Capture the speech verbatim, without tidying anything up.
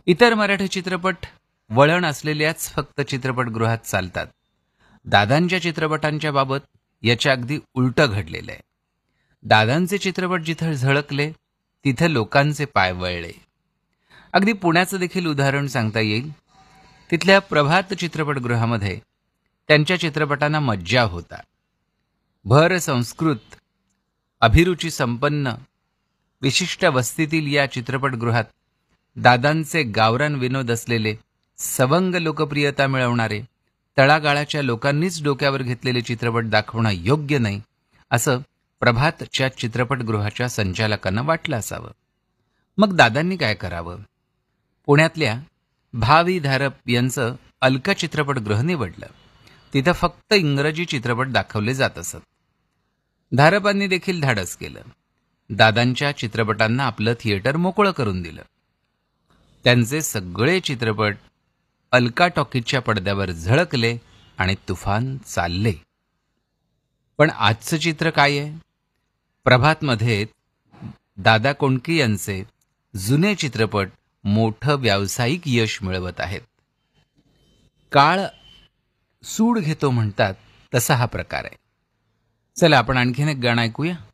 इतर मराठी चित्रपट वळण असलेल्याच फक्त चित्रपटगृहात चालतात. दादांच्या चित्रपटांच्या बाबत याच्या अगदी उलटं घडलेलं आहे. दादांचे चित्रपट जिथं झळकले तिथं लोकांचे पाय वळले. अगदी पुण्याचं देखील उदाहरण सांगता येईल. तिथल्या प्रभात चित्रपटगृहामध्ये त्यांच्या चित्रपटांना मज्जा होता. भर संस्कृत, अभिरुची संपन्न, विशिष्ट वस्तीतील या चित्रपटगृहात दादांचे गावरान विनोद असलेले, सवंग लोकप्रियता मिळवणारे, तळागाळाच्या लोकांनीच डोक्यावर घेतलेले चित्रपट दाखवणं योग्य नाही असं प्रभातच्या चित्रपटगृहाच्या संचालकांना वाटलं असावं. मग दादांनी काय करावं? पुण्यातल्या भावी धारप यांचं अलका चित्रपटगृह निवडलं. तिथं फक्त इंग्रजी चित्रपट दाखवले जात असत. धारपांनी देखील धाडस केलं. दादांच्या चित्रपटांना आपलं थिएटर मोकळं करून दिलं. त्यांचे सगळे चित्रपट अलका टॉकीजच्या पडद्यावर झळकले आणि तुफान चालले. पण आजचं चित्र काय आहे? प्रभातमध्ये दादा कोंडके यांचे जुने चित्रपट मोठं व्यावसायिक यश मिळवत आहेत. काळ सूड घेतो म्हणतात तसा हा प्रकार आहे. चला आपण आणखीन एक गाणं ऐकूया.